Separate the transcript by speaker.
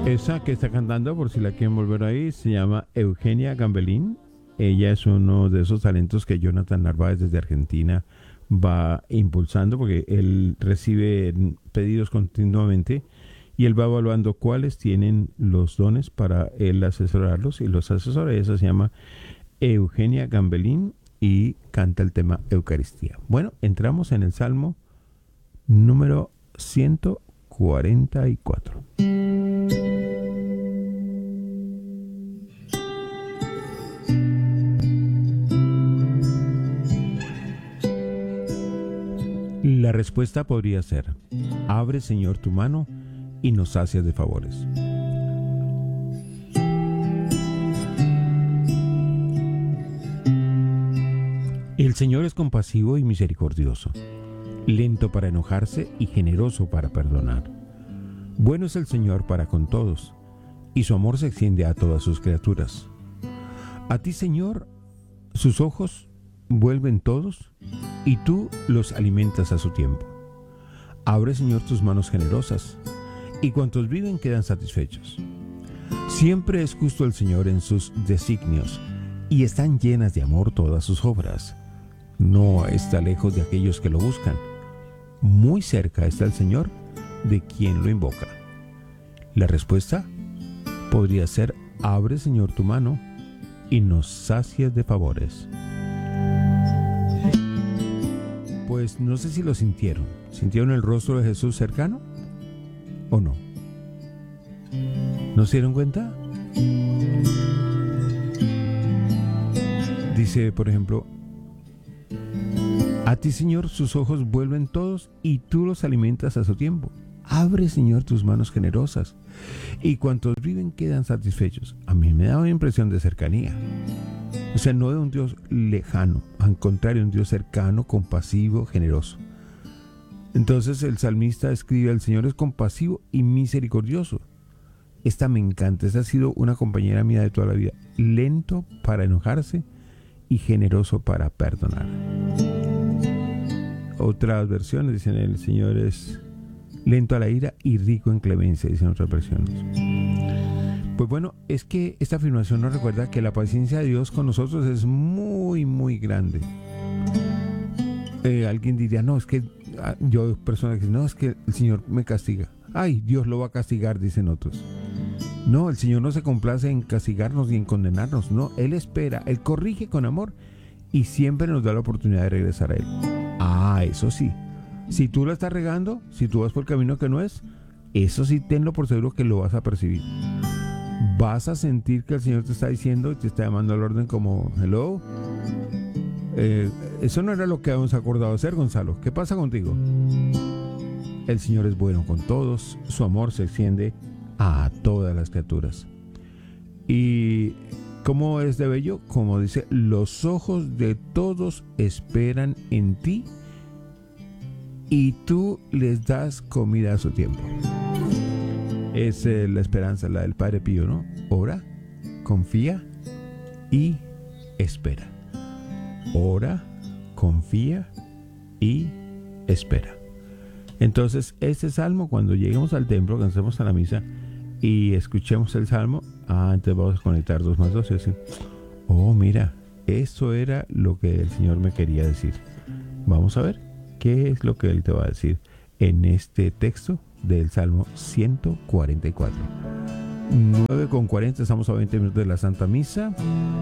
Speaker 1: Esa que está cantando, por si la quieren volver ahí, se llama Eugenia Gambelín. Ella es uno de esos talentos que Jonathan Narváez desde Argentina va impulsando, porque él recibe pedidos continuamente y él va evaluando cuáles tienen los dones para él asesorarlos y los asesora. Esa se llama Eugenia Gambelín y canta el tema Eucaristía. Bueno, entramos en el Salmo número 144. La respuesta podría ser: abre, Señor, tu mano y nos sacias de favores. El Señor es compasivo y misericordioso, lento para enojarse y generoso para perdonar. Bueno es el Señor para con todos, y su amor se extiende a todas sus criaturas. A ti, Señor, sus ojos vuelven todos, y tú los alimentas a su tiempo. Abre, Señor, tus manos generosas, y cuantos viven quedan satisfechos. Siempre es justo el Señor en sus designios, y están llenas de amor todas sus obras. No está lejos de aquellos que lo buscan. Muy cerca está el Señor de quien lo invoca. La respuesta podría ser: abre, Señor, tu mano y nos sacias de favores. Pues no sé si lo sintieron. ¿Sintieron el rostro de Jesús cercano o no? ¿No se dieron cuenta? Dice, por ejemplo: a ti, Señor, sus ojos vuelven todos y tú los alimentas a su tiempo. Abre, Señor, tus manos generosas, y cuantos viven quedan satisfechos. A mí me da una impresión de cercanía. O sea, no de un Dios lejano, al contrario, un Dios cercano, compasivo, generoso. Entonces el salmista escribe: el Señor es compasivo y misericordioso. Esta me encanta, esta ha sido una compañera mía de toda la vida. Lento para enojarse y generoso para perdonar. Otras versiones dicen: el Señor es lento a la ira y rico en clemencia, dicen otras versiones. Pues bueno, es que esta afirmación nos recuerda que la paciencia de Dios con nosotros es muy, muy grande. Alguien diría: no, es que yo, personas que dicen: no, es que el Señor me castiga. Ay, Dios lo va a castigar, dicen otros. No, el Señor no se complace en castigarnos ni en condenarnos. No, Él espera, Él corrige con amor y siempre nos da la oportunidad de regresar a Él. Ah, eso sí. Si tú la estás regando, si tú vas por el camino que no es, eso sí, tenlo por seguro que lo vas a percibir. Vas a sentir que el Señor te está diciendo y te está llamando al orden como: hello. Eso no era lo que habíamos acordado hacer, Gonzalo. ¿Qué pasa contigo? El Señor es bueno con todos, su amor se extiende a todas las criaturas. Y ¿cómo es de bello? Como dice: los ojos de todos esperan en ti y tú les das comida a su tiempo. Es la esperanza, la del Padre Pío, ¿no? Ora, confía y espera. Ora, confía y espera. Entonces, este salmo, cuando lleguemos al templo, cuando estemos a la misa y escuchemos el salmo, entonces vamos a conectar 2 más 2 y decir: oh, mira, eso era lo que el Señor me quería decir. Vamos a ver qué es lo que Él te va a decir en este texto del Salmo 144. 9:40, estamos a 20 minutos de la Santa Misa.